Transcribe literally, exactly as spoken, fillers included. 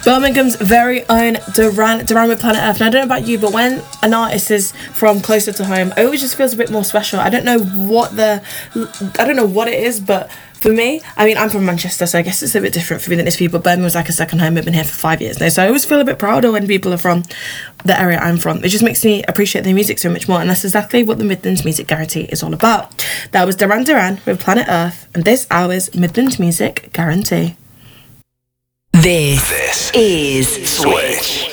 Birmingham's very own Duran, Duran with Planet Earth. And I don't know about you, but when an artist is from closer to home, it always just feels a bit more special. I don't know what the, I don't know what it is, but for me, I mean, I'm from Manchester, so I guess it's a bit different for me than it's for you, but Birmingham was like a second home. I've been here for five years now, so I always feel a bit prouder when people are from the area I'm from. It just makes me appreciate their music so much more, and that's exactly what the Midlands Music Guarantee is all about. That was Duran Duran with Planet Earth, and this hour's Midlands Music Guarantee. This, this is Switch.